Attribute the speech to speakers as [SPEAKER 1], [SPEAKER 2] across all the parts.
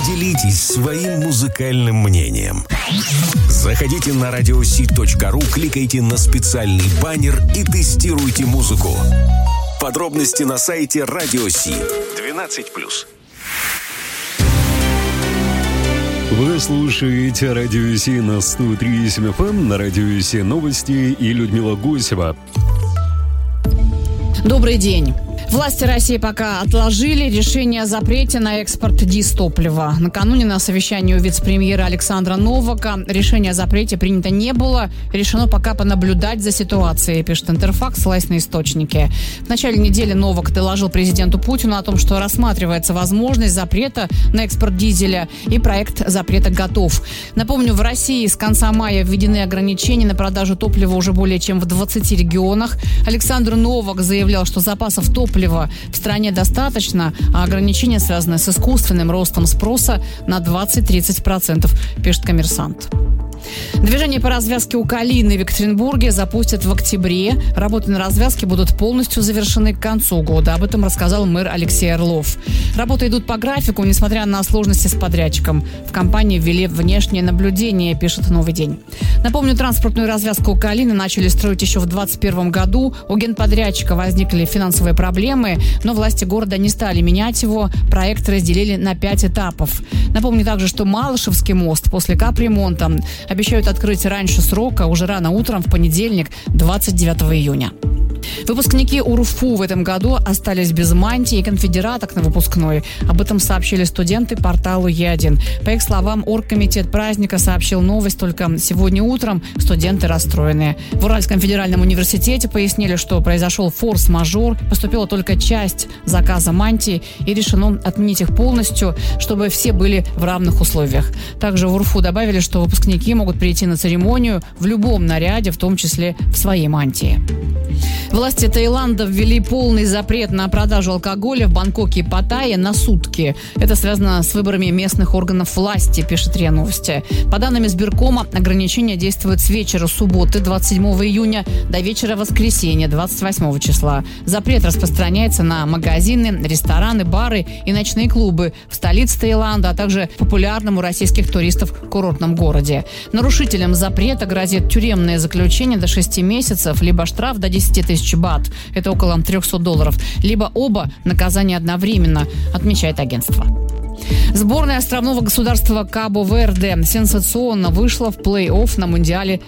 [SPEAKER 1] Делитесь своим музыкальным мнением. Заходите на radiosi.ru, кликайте на специальный баннер и тестируйте музыку. Подробности на сайте Radio Си. 12+.
[SPEAKER 2] Вы слушаете Радио Си на 103.7 FM, на Радио Си новости и Людмила Гусева.
[SPEAKER 3] Добрый день. Власти России пока отложили решение о запрете на экспорт дизтоплива. Накануне на совещании у вице-премьера Александра Новака решение о запрете принято не было. Решено пока понаблюдать за ситуацией, пишет Интерфакс, ссылаясь на источники. В начале недели Новак доложил президенту Путину о том, что рассматривается возможность запрета на экспорт дизеля, и проект запрета готов. Напомню, в России с конца мая введены ограничения на продажу топлива уже более чем в 20 регионах. Александр Новак заявлял, что запасов топлива в стране достаточно, а ограничения связаны с искусственным ростом спроса на 20-30%, пишет «Коммерсант». Движение по развязке у Калины в Екатеринбурге запустят в октябре. Работы на развязке будут полностью завершены к концу года. Об этом рассказал мэр Алексей Орлов. Работы идут по графику, несмотря на сложности с подрядчиком. В компании ввели внешнее наблюдение, пишет «Новый день». Напомню, транспортную развязку у Калины начали строить еще в 2021 году. У генподрядчика возникли финансовые проблемы, но власти города не стали менять его. Проект разделили на 5 этапов. Напомню также, что Малышевский мост после капремонта обещают открыть раньше срока, уже рано утром в понедельник, 29 июня. Выпускники УрФУ в этом году остались без мантии и конфедераток на выпускной. Об этом сообщили студенты порталу Е1. По их словам, оргкомитет праздника сообщил новость только сегодня утром. Студенты расстроены. В Уральском федеральном университете пояснили, что произошел форс-мажор. Поступила только часть заказа мантии и решено отменить их полностью, чтобы все были в равных условиях. Также в УрФУ добавили, что выпускники могут прийти на церемонию в любом наряде, в том числе в своей мантии. Власти Таиланда ввели полный запрет на продажу алкоголя в Бангкоке и Паттайе на сутки. Это связано с выборами местных органов власти, пишет РИА Новости. По данным избиркома, ограничения действуют с вечера субботы 27 июня до вечера воскресенья 28 числа. Запрет распространяется на магазины, рестораны, бары и ночные клубы в столице Таиланда, а также популярном у российских туристов курортном городе. Нарушителям запрета грозит тюремное заключение до 6 месяцев, либо штраф до 10 тысяч бат. Это около $300. Либо оба наказания одновременно, отмечает агентство. Сборная островного государства Кабо-Верде сенсационно вышла в плей-офф на Мундиале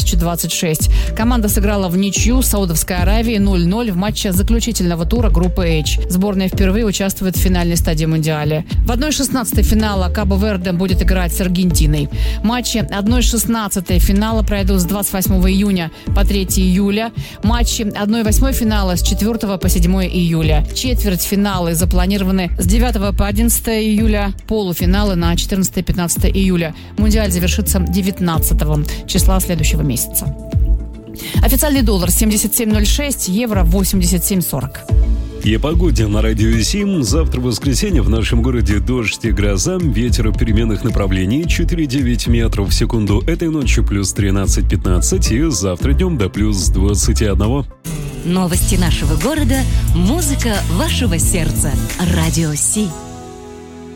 [SPEAKER 3] 2026. Команда сыграла в ничью с Саудовской Аравией 0-0 в матче заключительного тура группы H. Сборная впервые участвует в финальной стадии Мундиаля. В 1/16 финала Кабо-Верде будет играть с Аргентиной. Матчи 1/16 финала пройдут с 28 июня по 3 июля. Матчи 1/8 финала с 4 по 7 июля. Четвертьфиналы запланированы с 9 по 11 июля. Полуфиналы на 14-15 июля. Мундиаль завершится 19 числа следующего месяца. Официальный доллар 77.06, евро 87.40.
[SPEAKER 2] И о погоде на Радио Си. Завтра в воскресенье в нашем городе дождь и гроза, ветер переменных направлений 4-9 метров в секунду. Этой ночью плюс 13-15 и завтра днем до плюс 21.
[SPEAKER 4] Новости нашего города, музыка вашего сердца. Радио Си.